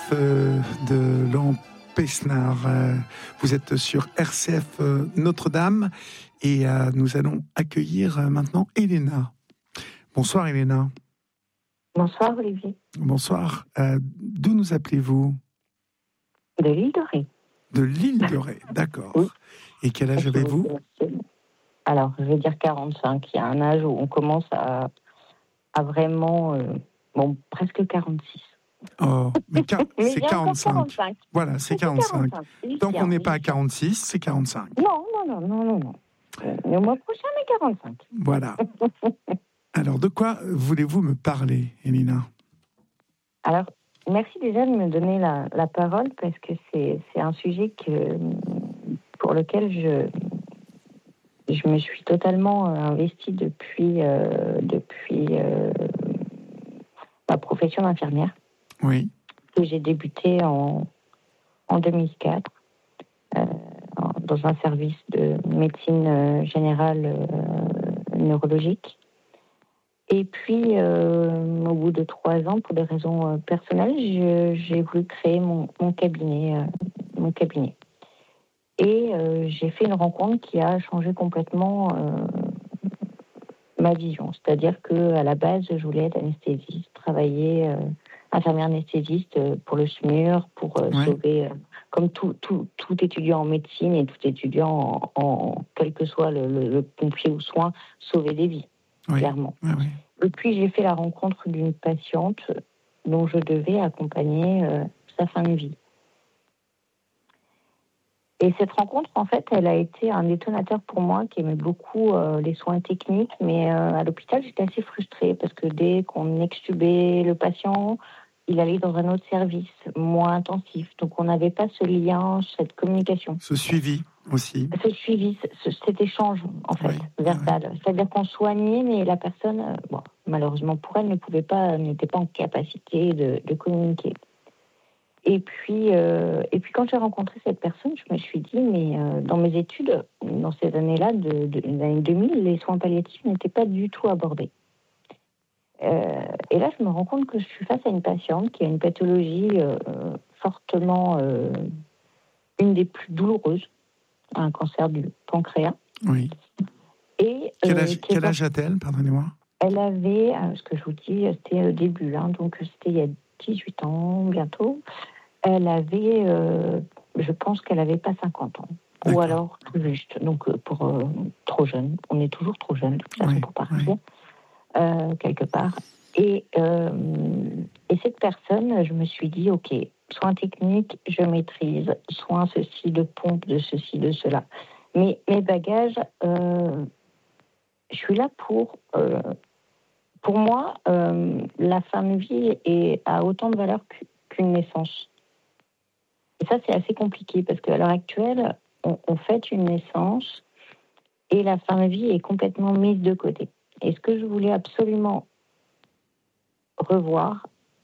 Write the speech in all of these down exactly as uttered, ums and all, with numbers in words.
euh, de Laurent Pesnard. Euh, vous êtes sur R C F euh, Notre-Dame et euh, nous allons accueillir euh, maintenant Elena. Bonsoir Elena. Bonsoir Olivier. Bonsoir. Euh, d'où nous appelez-vous ? De l'île de Ré. De l'île de Ré, d'accord. Oui. Et quel âge avez-vous ? Alors, je vais dire quarante-cinq. Il y a un âge où on commence à, à vraiment... Euh, bon, presque quarante-six. Oh, mais, car, mais c'est quarante-cinq. quarante-cinq. Voilà, c'est, c'est quarante-cinq. quarante-cinq. Tant qu'on n'est pas à quarante-six, c'est quarante-cinq. Non, non, non, non, non. non. Euh, le mois prochain, on est quarante-cinq. Voilà. Alors, de quoi voulez-vous me parler, Elena ? Alors, merci déjà de me donner la, la parole parce que c'est, c'est un sujet que, pour lequel je, je me suis totalement investie depuis, euh, depuis euh, ma profession d'infirmière. Oui. Que j'ai débuté en, en deux mille quatre euh, dans un service de médecine générale euh, neurologique. Et puis, euh, au bout de trois ans, pour des raisons euh, personnelles, je, j'ai voulu créer mon, mon cabinet, euh, mon cabinet. Et euh, j'ai fait une rencontre qui a changé complètement euh, ma vision. C'est-à-dire que à la base, je voulais être anesthésiste, travailler euh, infirmière anesthésiste pour le S M U R, pour euh, ouais. sauver, euh, comme tout, tout, tout étudiant en médecine et tout étudiant en, en quel que soit le, le, le pompier ou soin, sauver des vies. Oui, clairement. Oui, oui. Et puis j'ai fait la rencontre d'une patiente dont je devais accompagner euh, sa fin de vie. Et cette rencontre, en fait, elle a été un détonateur pour moi qui aimait beaucoup euh, les soins techniques, mais euh, à l'hôpital, j'étais assez frustrée parce que dès qu'on extubait le patient, il allait dans un autre service, moins intensif. Donc on n'avait pas ce lien, cette communication. Ce suivi aussi. Ce suivi, ce, cet échange, en fait, oui, verbal. Oui. C'est-à-dire qu'on soignait, mais la personne, euh, bon, malheureusement pour elle, ne pouvait pas, n'était pas en capacité de, de communiquer. Et puis, euh, et puis, quand j'ai rencontré cette personne, je me suis dit, mais euh, dans mes études, dans ces années-là, de, de, de l'année deux mille, les soins palliatifs n'étaient pas du tout abordés. Euh, et là, je me rends compte que je suis face à une patiente qui a une pathologie euh, fortement, euh, une des plus douloureuses, un cancer du pancréas. Oui. Et, quel âge, euh, quel âge a-t-elle, pardonnez-moi ? Elle avait, euh, ce que je vous dis, c'était au début, hein, donc c'était il y a dix-huit ans bientôt. Elle avait, euh, je pense qu'elle n'avait pas cinquante ans. D'accord. Ou alors tout juste, donc pour euh, trop jeune. On est toujours trop jeune, de toute façon, oui, pour partir, oui. euh, quelque part. Et, euh, et cette personne, je me suis dit, OK, soins techniques, je maîtrise, soins ceci, de pompe, de ceci, de cela. Mais mes bagages, euh, je suis là pour... Euh, pour moi, euh, la fin de vie est, a autant de valeur qu'une naissance. Et ça, c'est assez compliqué parce qu'à l'heure actuelle, on, on fête une naissance et la fin de vie est complètement mise de côté. Et ce que je voulais absolument revoir...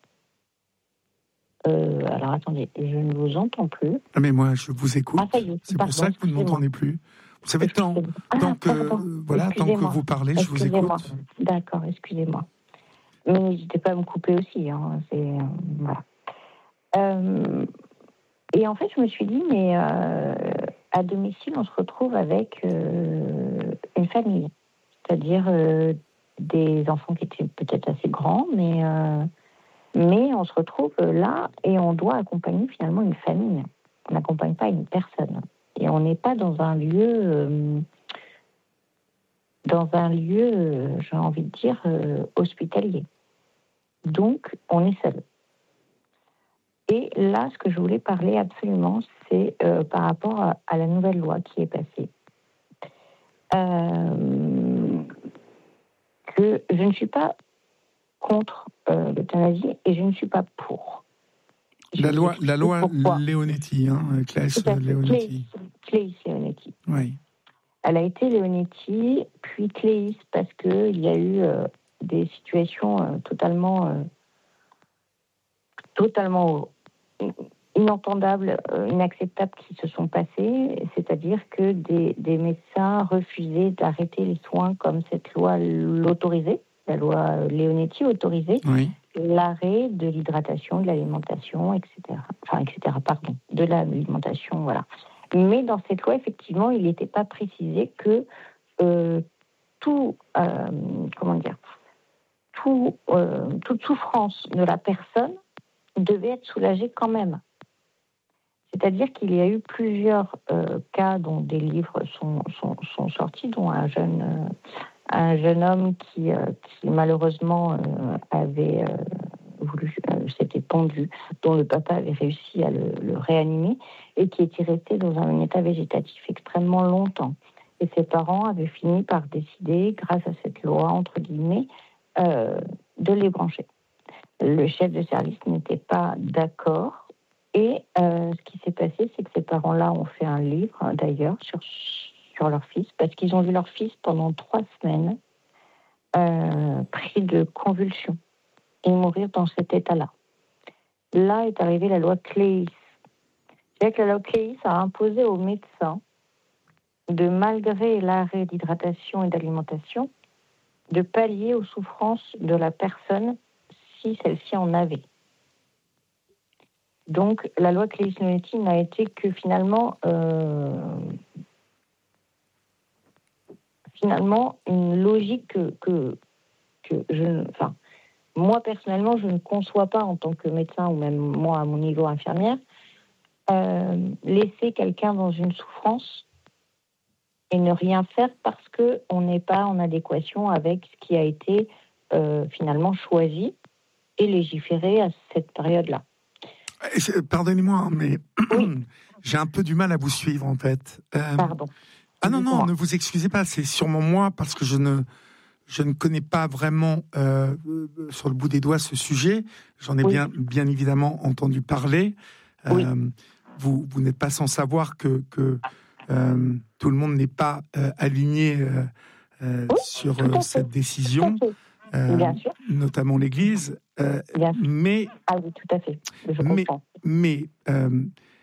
Euh, alors, attendez, je ne vous entends plus. Ah, mais moi, je vous écoute. Ah, ça y est, c'est pardon, pour ça que vous ne m'entendez plus. Vous savez, tant, ah, tant, que, voilà, tant que vous parlez, je vous écoute. D'accord, excusez-moi. Mais n'hésitez pas à me couper aussi. Hein, c'est, euh, voilà. Euh, et en fait, je me suis dit, mais euh, à domicile, on se retrouve avec euh, une famille. C'est-à-dire euh, des enfants qui étaient peut-être assez grands, mais, euh, mais on se retrouve là et on doit accompagner finalement une famille. On n'accompagne pas une personne. Et on n'est pas dans un lieu... Euh, dans un lieu, euh, j'ai envie de dire, euh, hospitalier. Donc, on est seul. Et là, ce que je voulais parler absolument, c'est euh, par rapport à, à la nouvelle loi qui est passée. Euh, que je ne suis pas contre euh, l'euthanasie et je ne suis pas pour. La loi, la loi Leonetti, hein, Claes Leonetti. Claes Leonetti. Oui. Elle a été Leonetti, puis Claes, parce qu'il y a eu euh, des situations euh, totalement, euh, totalement inentendables, euh, inacceptables qui se sont passées. C'est-à-dire que des, des médecins refusaient d'arrêter les soins comme cette loi l'autorisait, la loi Leonetti autorisait, oui. l'arrêt de l'hydratation, de l'alimentation, et cetera. Enfin, et cetera, pardon, de l'alimentation, voilà. Mais dans cette loi, effectivement, il n'était pas précisé que euh, tout, euh, comment dire, tout, euh, toute souffrance de la personne devait être soulagée quand même. C'est-à-dire qu'il y a eu plusieurs euh, cas dont des livres sont, sont, sont sortis, dont un jeune, euh, un jeune homme qui, euh, qui malheureusement euh, avait euh, voulu, euh, s'était pendu, dont le papa avait réussi à le, le réanimer et qui était resté dans un état végétatif extrêmement longtemps. Et ses parents avaient fini par décider, grâce à cette loi, entre guillemets, euh, de les brancher. Le chef de service n'était pas d'accord. Et euh, ce qui s'est passé, c'est que ces parents-là ont fait un livre, d'ailleurs, sur, sur leur fils, parce qu'ils ont vu leur fils pendant trois semaines euh, pris de convulsions et mourir dans cet état-là. Là est arrivée la loi Claeys. C'est-à-dire que la loi Claeys a imposé aux médecins de, malgré l'arrêt d'hydratation et d'alimentation, de pallier aux souffrances de la personne si celle-ci en avait. Donc, la loi Claeys-Leonetti n'a été que finalement, euh, finalement une logique que, que, que je, enfin, moi personnellement, je ne conçois pas en tant que médecin ou même moi à mon niveau infirmière, euh, laisser quelqu'un dans une souffrance et ne rien faire parce que on n'est pas en adéquation avec ce qui a été euh, finalement choisi et légiféré à cette période-là. Pardonnez-moi, mais oui. j'ai un peu du mal à vous suivre, en fait. Euh, Pardon. Ah non, non, ne vous excusez pas, c'est sûrement moi, parce que je ne, je ne connais pas vraiment, euh, sur le bout des doigts, ce sujet. J'en ai oui. bien, bien évidemment entendu parler. Euh, oui. Vous, vous n'êtes pas sans savoir que, que euh, tout le monde n'est pas euh, aligné euh, euh, oui, sur euh, cette décision. Euh, Bien sûr. Notamment l'Église, euh, mais ah oui, tout à fait. Je mais, comprends. Mais euh,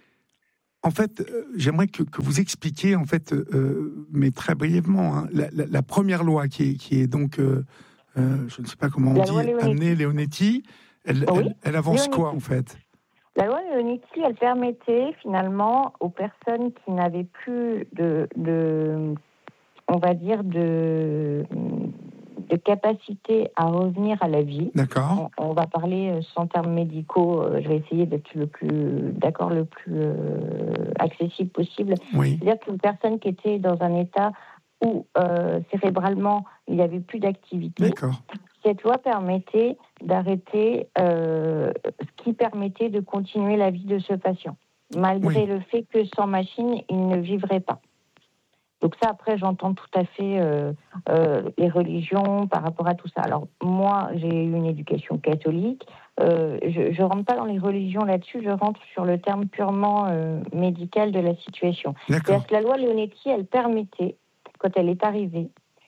en fait, euh, j'aimerais que, que vous expliquiez en fait, euh, mais très brièvement, hein, la, la, la première loi qui est, qui est donc, euh, euh, je ne sais pas comment on la dit, amenée Leonetti. Elle, oui. elle, elle avance Leonetti. Quoi en fait? La loi Leonetti, elle permettait finalement aux personnes qui n'avaient plus de, de on va dire de de capacité à revenir à la vie. D'accord. On, on va parler sans termes médicaux. Je vais essayer d'être le plus, d'accord, le plus euh, accessible possible. Oui. C'est-à-dire qu'une personne qui était dans un état où euh, cérébralement il n'y avait plus d'activité. D'accord. Cette loi permettait d'arrêter, euh, ce qui permettait de continuer la vie de ce patient, malgré oui. le fait que sans machine il ne vivrait pas. Donc ça, après, j'entends tout à fait euh, euh, les religions par rapport à tout ça. Alors, moi, j'ai eu une éducation catholique. Euh, je ne rentre pas dans les religions là-dessus. Je rentre sur le terme purement euh, médical de la situation. C'est-à-dire que la loi Leonetti, elle permettait, quand elle est arrivée,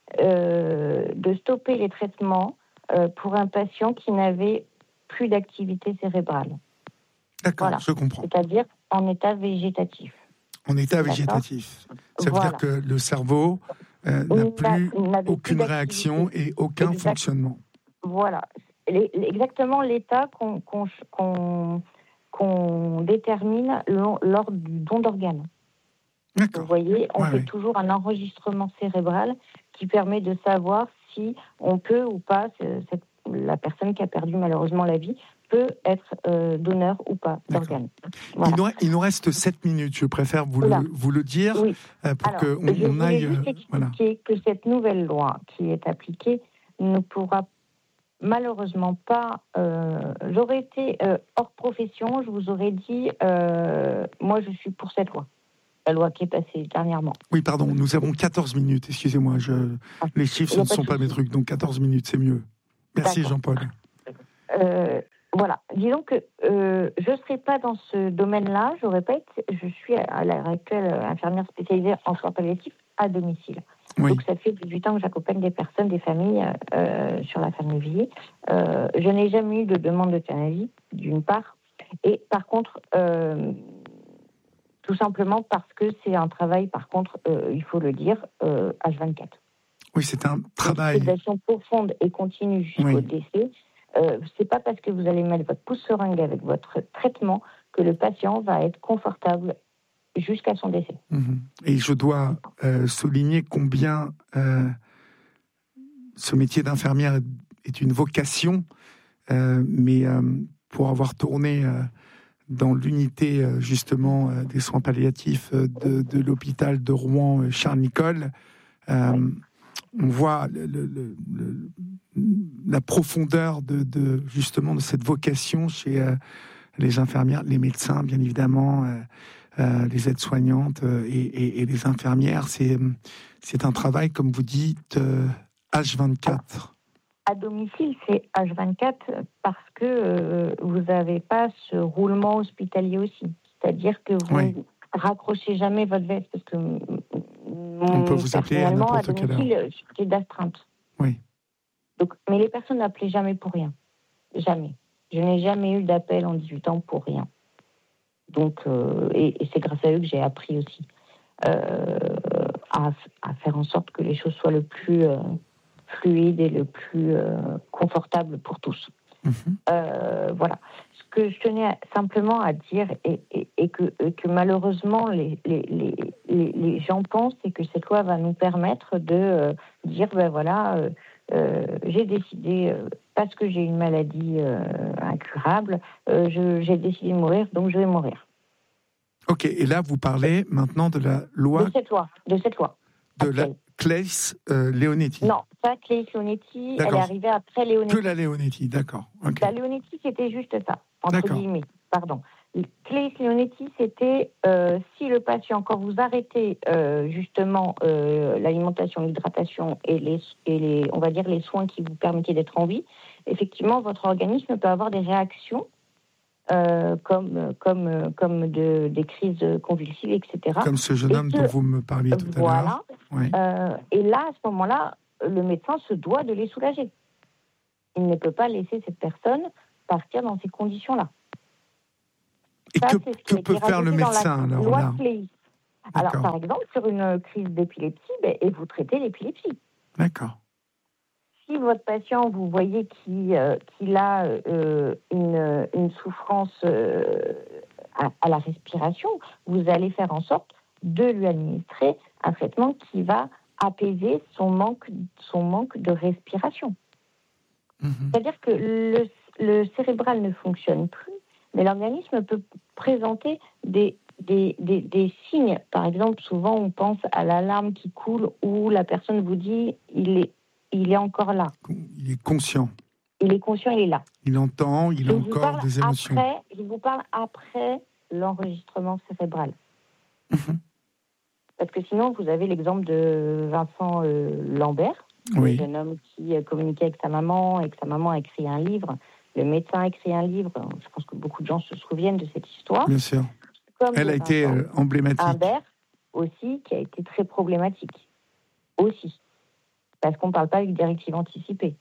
euh, de stopper les traitements euh, pour un patient qui n'avait plus d'activité cérébrale. D'accord, voilà. Je comprends. C'est-à-dire en état végétatif. En état végétatif. Ça veut voilà. dire que le cerveau euh, n'a plus aucune plus réaction et aucun exact. fonctionnement. Voilà. Exactement l'état qu'on, qu'on, qu'on, qu'on détermine lors du don d'organes. D'accord. Vous voyez, on ouais, fait ouais. toujours un enregistrement cérébral qui permet de savoir si on peut ou pas, cette, la personne qui a perdu malheureusement la vie, peut être euh, donneur ou pas d'organes. Voilà. Il, nous, il nous reste sept minutes, je préfère vous, le, vous le dire, oui. euh, pour qu'on on, on aille... Je voulais juste expliquer voilà. que cette nouvelle loi qui est appliquée ne pourra malheureusement pas... Euh, j'aurais été euh, hors profession, je vous aurais dit, euh, moi je suis pour cette loi. La loi qui est passée dernièrement. Oui, pardon, nous avons quatorze minutes, excusez-moi, je... ah, les chiffres ce ne sont pas mes trucs, donc quatorze minutes, c'est mieux. Merci D'accord. Jean-Paul. Euh, voilà, disons que euh, je ne serais pas dans ce domaine-là, j'aurais pas été, je suis à l'heure actuelle infirmière spécialisée en soins palliatifs à domicile. Oui. Donc ça fait dix-huit ans que j'accompagne des personnes, des familles euh, sur la fin de vie. Euh, je n'ai jamais eu de demande d'euthanasie, d'une part, et par contre... Euh, tout simplement parce que c'est un travail, par contre, euh, il faut le dire, euh, H vingt-quatre. Oui, c'est un travail. Une sédation profonde et continue jusqu'au oui. décès. Euh, c'est pas parce que vous allez mettre votre pouce seringue avec votre traitement que le patient va être confortable jusqu'à son décès. Mmh. Et je dois euh, souligner combien euh, ce métier d'infirmière est une vocation, euh, mais euh, pour avoir tourné euh, dans l'unité euh, justement euh, des soins palliatifs euh, de, de l'hôpital de Rouen euh, Charles Nicolle, euh, oui. on voit le, le, le, le, la profondeur de, de justement de cette vocation chez euh, les infirmières, les médecins bien évidemment, euh, euh, les aides-soignantes euh, et, et, et les infirmières. C'est, c'est un travail, comme vous dites, euh, H vingt-quatre. À domicile, c'est H vingt-quatre parce que euh, vous n'avez pas ce roulement hospitalier aussi. C'est-à-dire que vous oui. ne raccrochez jamais votre veste parce que on peut vous appeler à n'importe quelle heure. J'ai d'astreinte. Oui. Donc, mais les personnes n'appelaient jamais pour rien. Jamais. Je n'ai jamais eu d'appel en dix-huit ans pour rien. Donc, euh, et, et c'est grâce à eux que j'ai appris aussi euh, à, à faire en sorte que les choses soient le plus euh, fluides et le plus euh, confortable pour tous. Mmh. Euh, voilà. Ce que je tenais simplement à dire et, et, et, que, et que malheureusement les, les, les, les, les gens pensent, c'est que cette loi va nous permettre de euh, dire ben voilà, euh, euh, j'ai décidé euh, parce que j'ai une maladie euh, incurable, euh, je, j'ai décidé de mourir, donc je vais mourir. Ok, et là vous parlez maintenant de la loi. De cette loi, de cette loi. De actuelle. La Claes euh, Leonetti. Non, pas Claes Leonetti, elle est arrivée après Leonetti. Que la Leonetti, d'accord. Okay. La Leonetti, c'était juste ça, entre d'accord. guillemets, pardon. Claes Leonetti, c'était euh, si le patient, quand vous arrêtez euh, justement euh, l'alimentation, l'hydratation et les, et les, on va dire les soins qui vous permettaient d'être en vie, effectivement, votre organisme peut avoir des réactions euh, comme, comme, comme de, des crises convulsives, et cetera. Comme ce jeune et homme que, dont vous me parliez tout voilà, à l'heure. Oui. Euh, et là, à ce moment-là, le médecin se doit de les soulager. Il ne peut pas laisser cette personne partir dans ces conditions-là. Et ça, que, que peut faire le médecin alors là Alors, par exemple, sur une crise d'épilepsie, ben, et vous traitez l'épilepsie. D'accord. Si votre patient, vous voyez qu'il, euh, qu'il a euh, une, une souffrance euh, à, à la respiration, vous allez faire en sorte de lui administrer un traitement qui va apaiser son manque, son manque de respiration. Mmh. C'est-à-dire que le, le cérébral ne fonctionne plus, mais l'organisme peut présenter des, des, des, des signes. Par exemple, souvent on pense à l'alarme qui coule où la personne vous dit il est, il est encore là. Il est conscient. Il est conscient, il est là. Il entend, il a encore des émotions. Après, je vous parle après l'enregistrement cérébral. Mmh. Parce que sinon, vous avez l'exemple de Vincent euh, Lambert, oui. le jeune homme qui communiquait avec sa maman et que sa maman a écrit un livre. Le médecin a écrit un livre. Je pense que beaucoup de gens se souviennent de cette histoire. Bien sûr. Comme Elle a été euh, emblématique. Lambert aussi, qui a été très problématique. Aussi. Parce qu'on ne parle pas d'une directive anticipée.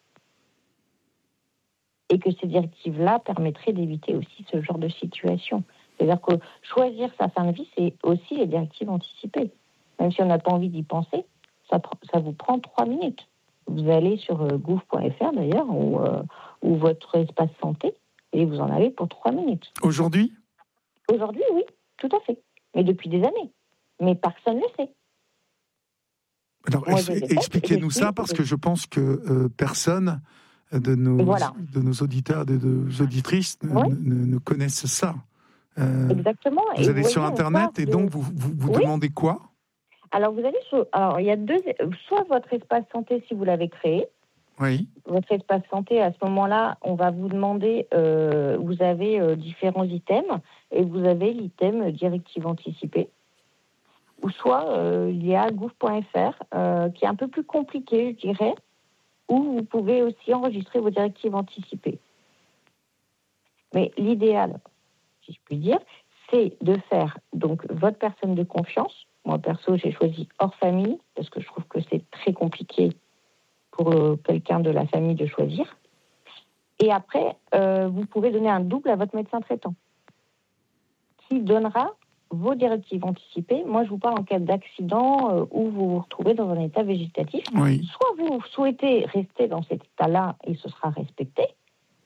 Et que ces directives-là permettraient d'éviter aussi ce genre de situation. C'est-à-dire que choisir sa fin de vie, c'est aussi les directives anticipées. Même si on n'a pas envie d'y penser, ça, ça vous prend trois minutes. Vous allez sur euh, gouv point f r d'ailleurs, ou, euh, ou votre espace santé, et vous en avez pour trois minutes. Aujourd'hui ? Aujourd'hui, oui, tout à fait. Mais depuis des années. Mais personne ne le sait. Alors, Moi, expliquez-nous ça, parce que je pense que euh, personne de nos, voilà. de nos auditeurs, de nos auditrices ne, oui. ne, ne, ne connaissent ça. Euh, Exactement. Vous et allez vous sur voyez, Internet et donc vous, vous, vous oui. demandez quoi ? Alors, vous allez sur... Alors, il y a deux... Soit votre espace santé, si vous l'avez créé. Oui. Votre espace santé, à ce moment-là, on va vous demander... Euh, vous avez euh, différents items et vous avez l'item directive anticipée. Ou soit, euh, il y a gouv point f r euh, qui est un peu plus compliqué, je dirais, où vous pouvez aussi enregistrer vos directives anticipées. Mais l'idéal, si je puis dire, c'est de faire donc votre personne de confiance. Moi, perso, j'ai choisi hors famille, parce que je trouve que c'est très compliqué pour euh, quelqu'un de la famille de choisir. Et après, euh, vous pouvez donner un double à votre médecin traitant, qui donnera vos directives anticipées. Moi, je vous parle en cas d'accident euh, où vous vous retrouvez dans un état végétatif. Oui. Soit vous souhaitez rester dans cet état-là et ce sera respecté,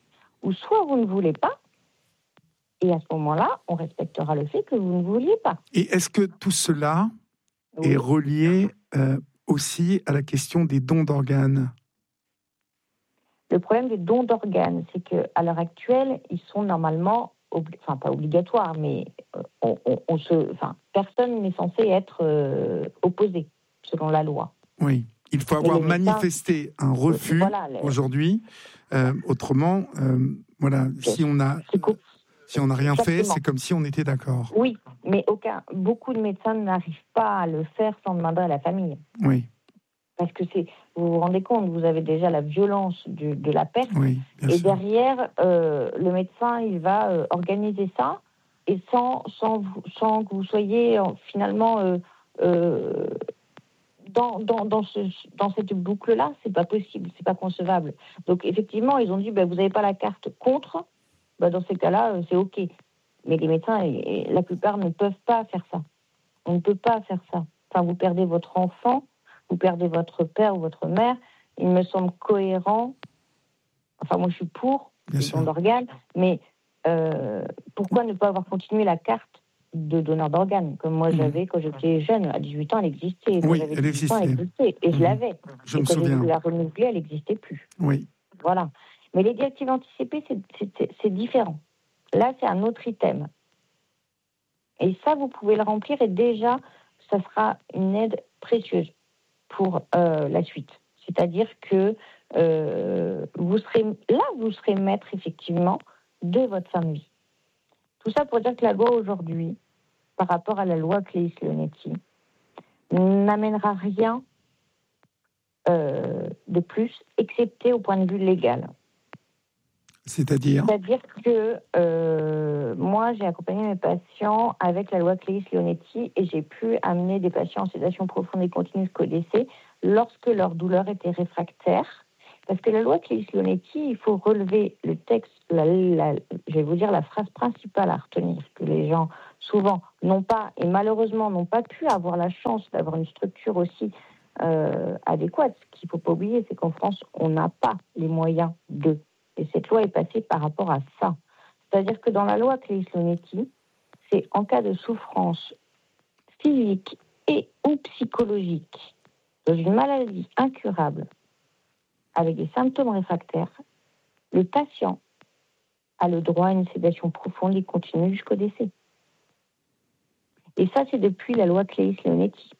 ou soit vous ne voulez pas, et à ce moment-là, on respectera le fait que vous ne vouliez pas. Et est-ce que tout cela oui. est relié euh, aussi à la question des dons d'organes ? Le problème des dons d'organes, c'est qu'à l'heure actuelle, ils sont normalement, obli- enfin pas obligatoires, mais euh, on, on, on se, enfin, personne n'est censé être euh, opposé, selon la loi. Oui, il faut avoir médecins, manifesté un refus voilà, les... aujourd'hui. Euh, autrement, euh, voilà, si on a, si on n'a rien Exactement. fait, c'est comme si on était d'accord. Oui, mais aucun, beaucoup de médecins n'arrivent pas à le faire sans demander à la famille. Oui. Parce que c'est, vous vous rendez compte, vous avez déjà la violence du, de la perte, oui, bien et sûr. derrière, euh, le médecin, il va euh, organiser ça, et sans, sans, vous, sans que vous soyez euh, finalement euh, euh, dans, dans, dans, ce, dans cette boucle-là, c'est pas possible, c'est pas concevable. Donc effectivement, ils ont dit, ben, vous n'avez pas la carte contre, ben, dans ces cas-là, euh, c'est OK. Mais les médecins, et, et la plupart ne peuvent pas faire ça. On ne peut pas faire ça. Enfin, vous perdez votre enfant, vous perdez votre père ou votre mère, il me semble cohérent. Enfin, moi, je suis pour les dons d'organes, mais euh, pourquoi ne pas avoir continué la carte de donneur d'organes, comme moi j'avais quand j'étais jeune, à dix-huit ans, elle existait. Quand oui, j'avais elle existait. Ans, elle existait. Et mmh. je l'avais. Je et me quand souviens. j'ai voulu la renouveler, elle n'existait plus. Oui. Voilà. Mais les directives anticipées, c'est, c'est, c'est différent. Là, c'est un autre item. Et ça, vous pouvez le remplir et déjà, ça sera une aide précieuse pour euh, la suite. C'est-à-dire que euh, vous serez, là, vous serez maître, effectivement, de votre fin de vie. Tout ça pour dire que la loi aujourd'hui, par rapport à la loi Claeys-Leonetti, n'amènera rien euh, de plus, excepté au point de vue légal. C'est-à-dire C'est-à-dire que euh, moi, j'ai accompagné mes patients avec la loi Claeys-Leonetti et j'ai pu amener des patients en sédation profonde et continue jusqu'au décès lorsque leur douleur était réfractaire. Parce que la loi Claeys-Leonetti, il faut relever le texte, la, la, je vais vous dire la phrase principale à retenir, que les gens souvent n'ont pas, et malheureusement n'ont pas pu avoir la chance d'avoir une structure aussi euh, adéquate. Ce qu'il ne faut pas oublier, c'est qu'en France, on n'a pas les moyens de. Et cette loi est passée par rapport à ça. C'est-à-dire que dans la loi Claeys-Leonetti, c'est en cas de souffrance physique et ou psychologique dans une maladie incurable avec des symptômes réfractaires, le patient a le droit à une sédation profonde et continue jusqu'au décès. Et ça, c'est depuis la loi Claeys-Leonetti.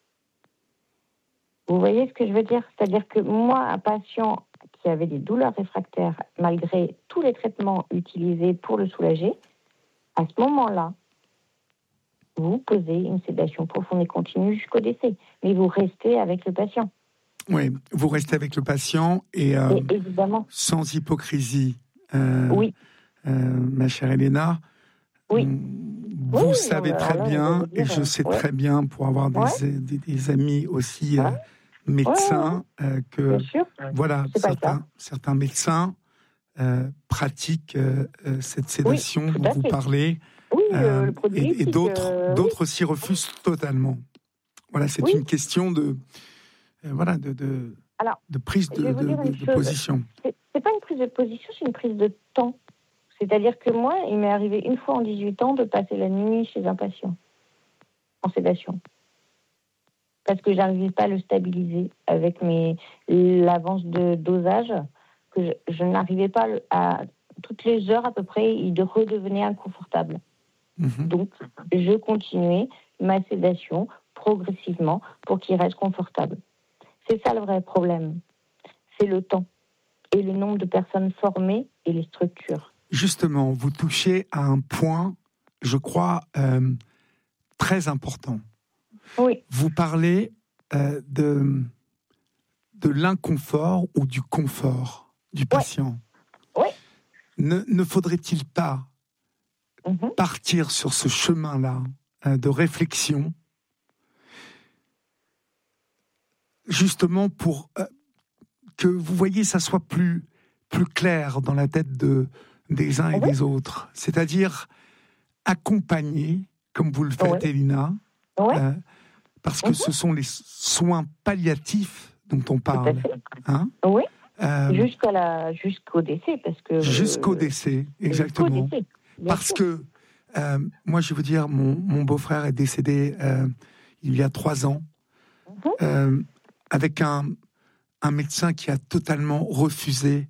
Vous voyez ce que je veux dire ? C'est-à-dire que moi, un patient qui avait des douleurs réfractaires, malgré tous les traitements utilisés pour le soulager, à ce moment-là, vous posez une sédation profonde et continue jusqu'au décès. Mais vous restez avec le patient. Oui, vous restez avec le patient et, euh, et évidemment, sans hypocrisie. Euh, oui. Euh, ma chère Elena, oui. vous oui, savez non, très là, bien, dire, et je sais ouais. très bien, pour avoir des, ouais. des, des amis aussi ouais. euh, médecins, ouais. euh, que voilà, C'est certains, certains médecins euh, pratiquent euh, cette sédation oui, dont vous parlez, oui, euh, le produit et, et d'autres, euh, d'autres oui. aussi refusent totalement. Voilà, c'est oui. une question de, euh, voilà, de, de, Alors, de prise de, de, de, de position. C'est, c'est pas une prise de position, c'est une prise de temps. C'est-à-dire que moi, il m'est arrivé une fois en dix-huit ans de passer la nuit chez un patient, en sédation. Parce que je n'arrivais pas à le stabiliser avec mes, l'avance de dosage, que je, je n'arrivais pas à... Toutes les heures à peu près, il redevenait inconfortable. Mmh. Donc, je continuais ma sédation progressivement pour qu'il reste confortable. C'est ça le vrai problème. C'est le temps et le nombre de personnes formées et les structures. Justement, vous touchez à un point, je crois, euh, très important. Oui. Vous parlez euh, de, de l'inconfort ou du confort du patient. Oui. Ne, ne faudrait-il pas mmh. partir sur ce chemin-là euh, de réflexion, justement pour euh, que, vous voyez, ça soit plus, plus clair dans la tête de... des uns et oui. des autres, c'est-à-dire accompagner, comme vous le faites, oui. Elina, oui. euh, parce que mm-hmm. ce sont les soins palliatifs dont on parle. Hein oui. Euh, Jusqu'à la, jusqu'au décès, parce que... Jusqu'au décès, exactement. Jusqu'au décès, parce sûr. que, euh, moi, je vais vous dire, mon, mon beau-frère est décédé euh, il y a trois ans, mm-hmm. euh, avec un, un médecin qui a totalement refusé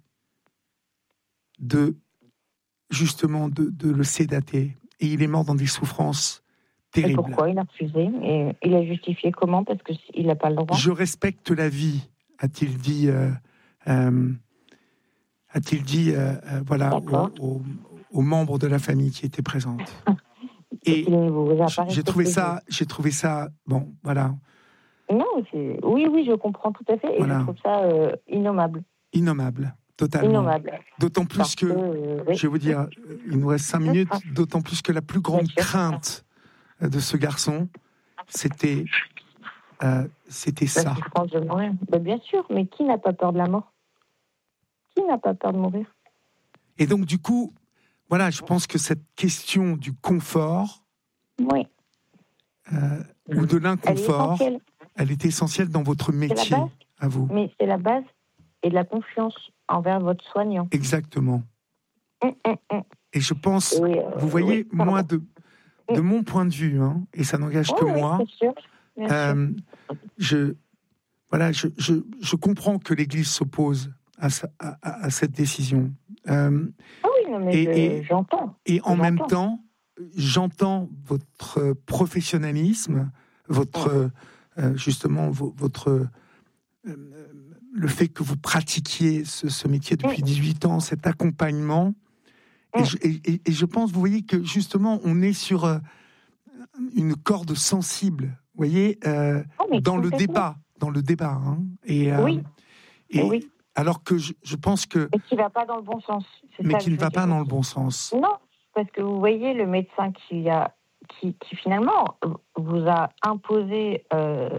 de, justement, de, de le sédater. Et il est mort dans des souffrances terribles. Et pourquoi il a refusé? Et il a justifié comment? Parce qu'il n'a pas le droit. Je respecte la vie, a-t-il dit... Euh, Euh, a-t-il dit, euh, euh, voilà, aux, aux, aux membres de la famille qui étaient présentes. Et j'ai trouvé ça, j'ai trouvé ça, bon, voilà. Non, c'est... oui, oui, je comprends tout à fait, et voilà. Je trouve ça euh, innommable. Innommable, totalement. Innommable. D'autant plus Parce que, que euh, oui. je vais vous dire, il nous reste cinq minutes, d'autant plus que la plus grande crainte de ce garçon, c'était, euh, c'était ça. De mourir. Ben, bien sûr, mais qui n'a pas peur de la mort? Qui n'a pas peur de mourir? Et donc, du coup, voilà, je pense que cette question du confort, oui. euh, ou de l'inconfort, elle est, elle est essentielle dans votre métier, à vous. Mais c'est la base et de la confiance envers votre soignant. Exactement. Hum, hum, hum. Et je pense, oui, euh, vous voyez, oui, moi, de, de mon point de vue, hein, et ça n'engage oui, que oui, moi, bien sûr, bien euh, sûr. je, voilà, je, je, je comprends que l'Église s'oppose À, à, à cette décision. Euh, ah oui, non, mais et, je, et, j'entends. Et en j'entends. même temps, j'entends votre professionnalisme, votre euh, justement votre euh, le fait que vous pratiquiez ce, ce métier depuis dix-huit ans, cet accompagnement. Et je, et, et je pense, vous voyez, que justement, on est sur euh, une corde sensible, vous voyez, euh, oh, dans le débat, dans le débat. Hein, et, euh, oui. Et, oui. Alors que je, je pense que... Mais qui ne va pas dans le bon sens. C'est mais ça qui ne va pas dans le bon sens. Non, parce que vous voyez le médecin qui, a, qui, qui finalement vous a imposé, euh,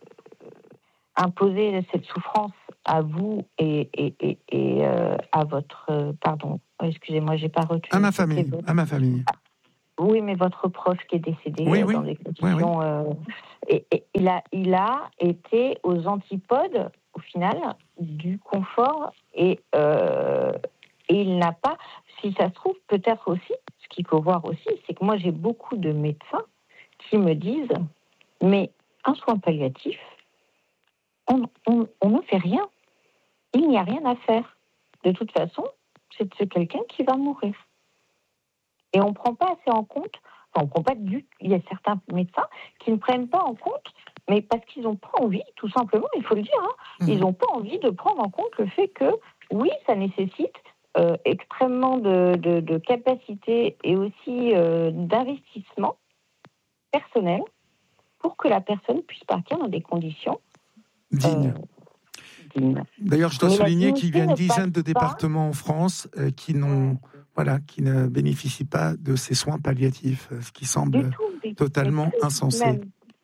imposé cette souffrance à vous et, et, et, et euh, à votre... Euh, pardon, excusez-moi, je n'ai pas retenu. À ma famille, votre... à ma famille. Ah, oui, mais votre proche qui est décédé oui, euh, oui. dans des conditions... Oui, oui. Euh, et, et, il, a, il a été aux antipodes, au final, du confort et, euh, et il n'a pas, si ça se trouve, peut-être aussi, ce qu'il faut voir aussi, c'est que moi j'ai beaucoup de médecins qui me disent mais un soin palliatif, on, on, on ne fait rien, il n'y a rien à faire. De toute façon, c'est, c'est quelqu'un qui va mourir. Et on ne prend pas assez en compte, enfin on prend pas du, il y a certains médecins qui ne prennent pas en compte, mais parce qu'ils n'ont pas envie, tout simplement, il faut le dire, hein, mmh. ils n'ont pas envie de prendre en compte le fait que, oui, ça nécessite euh, extrêmement de, de, de capacité et aussi euh, d'investissement personnel pour que la personne puisse partir dans des conditions dignes. Euh, dignes. D'ailleurs, je dois mais souligner qu'il y a une dizaine de départements pas... en France euh, qui n'ont... Voilà, qui ne bénéficient pas de ces soins palliatifs, ce qui semble tout, totalement tout, insensé. Même.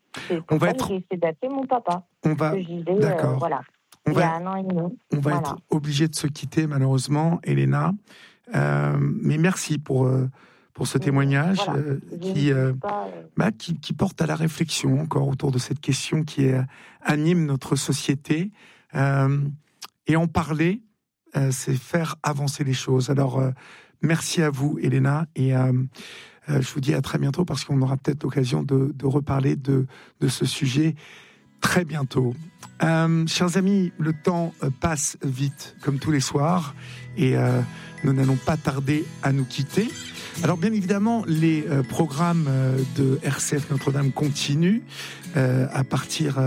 On va être. J'ai sédaté mon papa. On va. Disais, D'accord. Euh, voilà. On il va... y a un an et demi. On va voilà. être obligé de se quitter malheureusement, Elena. Euh, mais merci pour euh, pour ce témoignage voilà. euh, qui, euh, pas, euh... bah, qui qui porte à la réflexion encore autour de cette question qui est, anime notre société. Euh, et en parler, euh, c'est faire avancer les choses. Alors. Euh, Merci à vous, Elena, et euh, euh, je vous dis à très bientôt parce qu'on aura peut-être l'occasion de, de reparler de, de ce sujet très bientôt. Euh, chers amis, le temps passe vite, comme tous les soirs, et euh, nous n'allons pas tarder à nous quitter. Alors, bien évidemment, les euh, programmes de R C F Notre-Dame continuent. Euh, à partir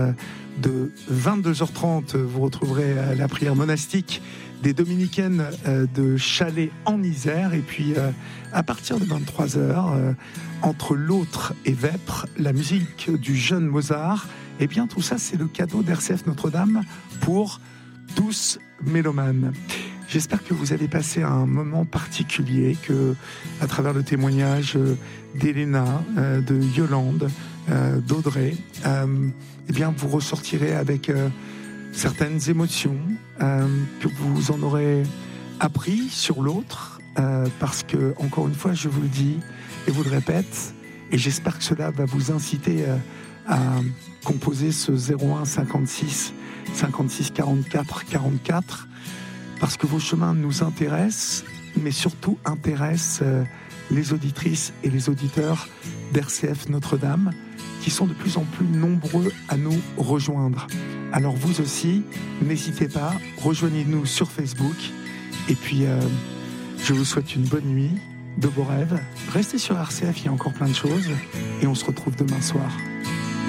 de vingt-deux heures trente, vous retrouverez la prière monastique des Dominicaines euh, de Chalais en Isère. Et puis, euh, à partir de vingt-trois heures, euh, entre l'autre et Vêpres, la musique du jeune Mozart. Eh bien, tout ça, c'est le cadeau d'R C F Notre-Dame pour tous mélomanes. J'espère que vous avez passé un moment particulier, que, à travers le témoignage d'Elena, euh, de Yolande, euh, d'Audrey, euh, eh bien, vous ressortirez avec euh, certaines émotions, euh, que vous en aurez appris sur l'autre, euh, parce que, encore une fois, je vous le dis et vous le répète, et j'espère que cela va vous inciter euh, à composer ce zéro un cinquante-six cinquante-six quarante-quatre quarante-quatre. parce que vos chemins nous intéressent, mais surtout intéressent euh, les auditrices et les auditeurs d'R C F Notre-Dame, qui sont de plus en plus nombreux à nous rejoindre. Alors vous aussi, n'hésitez pas, rejoignez-nous sur Facebook. Et puis, euh, je vous souhaite une bonne nuit, de beaux rêves. Restez sur R C F, il y a encore plein de choses. Et on se retrouve demain soir.